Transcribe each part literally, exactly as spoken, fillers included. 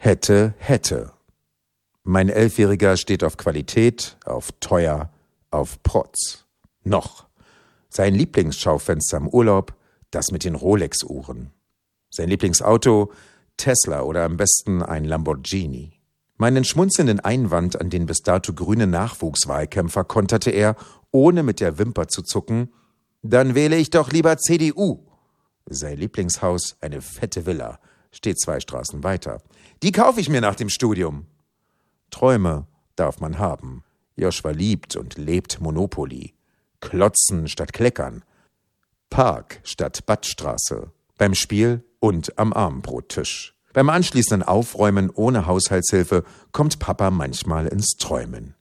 Hätte, hätte. Mein Elfjähriger steht auf Qualität, auf teuer, auf Protz. Noch. Sein Lieblingsschaufenster im Urlaub, das mit den Rolex-Uhren. Sein Lieblingsauto, Tesla oder am besten ein Lamborghini. Meinen schmunzelnden Einwand an den bis dato grünen Nachwuchswahlkämpfer konterte er, ohne mit der Wimper zu zucken: Dann wähle ich doch lieber C D U. Sein Lieblingshaus, eine fette Villa, steht zwei Straßen weiter. Die kaufe ich mir nach dem Studium. Träume darf man haben. Joshua liebt und lebt Monopoly. Klotzen statt Kleckern. Park statt Badstraße. Beim Spiel und am Abendbrottisch. Beim anschließenden Aufräumen ohne Haushaltshilfe kommt Papa manchmal ins Träumen.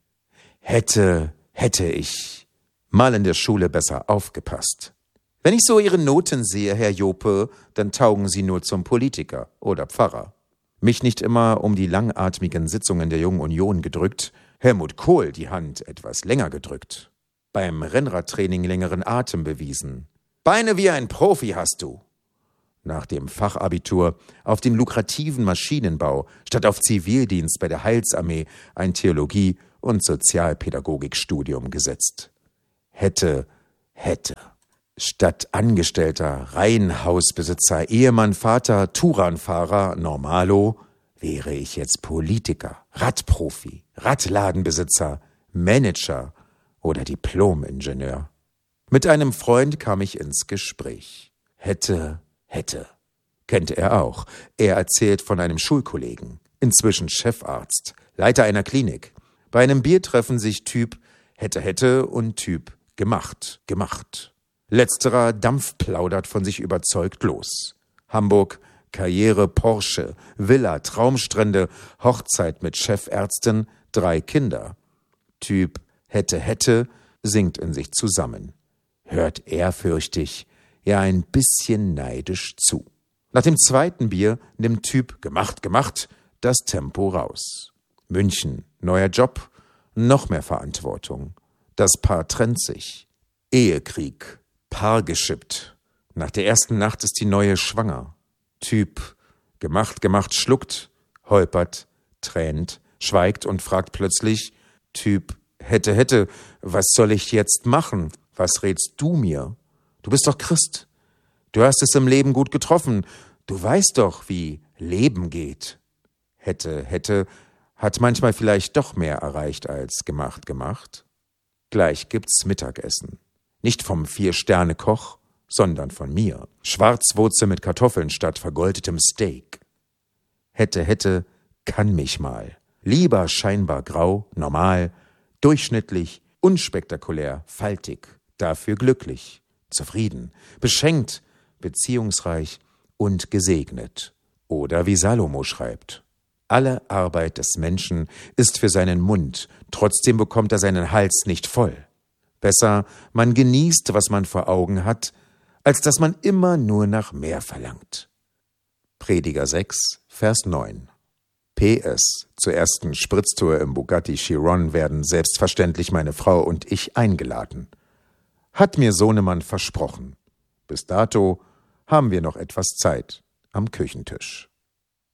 Hätte, hätte ich mal in der Schule besser aufgepasst. Wenn ich so Ihre Noten sehe, Herr Jope, dann taugen Sie nur zum Politiker oder Pfarrer. Mich nicht immer um die langatmigen Sitzungen der Jungen Union gedrückt, Helmut Kohl die Hand etwas länger gedrückt. Beim Rennradtraining längeren Atem bewiesen. Beine wie ein Profi hast du. Nach dem Fachabitur auf den lukrativen Maschinenbau statt auf Zivildienst bei der Heilsarmee ein Theologie- und Sozialpädagogikstudium gesetzt. Hätte, hätte. Statt Angestellter, Reihenhausbesitzer, Ehemann, Vater, Touranfahrer, Normalo, wäre ich jetzt Politiker, Radprofi, Radladenbesitzer, Manager oder Diplomingenieur. Mit einem Freund kam ich ins Gespräch. Hätte, hätte. Kennt er auch. Er erzählt von einem Schulkollegen, inzwischen Chefarzt, Leiter einer Klinik. Bei einem Bier treffen sich Typ hätte, hätte und Typ gemacht, gemacht. Letzterer dampfplaudert von sich überzeugt los. Hamburg, Karriere, Porsche, Villa, Traumstrände, Hochzeit mit Chefärztin, drei Kinder. Typ hätte, hätte, sinkt in sich zusammen. Hört ehrfürchtig, ja ein bisschen neidisch zu. Nach dem zweiten Bier nimmt Typ gemacht, gemacht das Tempo raus. München, neuer Job, noch mehr Verantwortung. Das Paar trennt sich. Ehekrieg. Paar geschippt. Nach der ersten Nacht ist die Neue schwanger. Typ gemacht, gemacht, schluckt, holpert, tränt, schweigt und fragt plötzlich: Typ hätte, hätte, was soll ich jetzt machen? Was rätst du mir? Du bist doch Christ. Du hast es im Leben gut getroffen. Du weißt doch, wie Leben geht. Hätte, hätte, hat manchmal vielleicht doch mehr erreicht als gemacht, gemacht. Gleich gibt's Mittagessen. Nicht vom Vier-Sterne-Koch, sondern von mir. Schwarzwurzel mit Kartoffeln statt vergoldetem Steak. Hätte, hätte, kann mich mal. Lieber scheinbar grau, normal, durchschnittlich, unspektakulär, faltig, dafür glücklich, zufrieden, beschenkt, beziehungsreich und gesegnet. Oder wie Salomo schreibt: Alle Arbeit des Menschen ist für seinen Mund, trotzdem bekommt er seinen Hals nicht voll. Besser, man genießt, was man vor Augen hat, als dass man immer nur nach mehr verlangt. Prediger sechs, Vers neun. P S. Zur ersten Spritztour im Bugatti Chiron werden selbstverständlich meine Frau und ich eingeladen. Hat mir Sohnemann versprochen. Bis dato haben wir noch etwas Zeit am Küchentisch.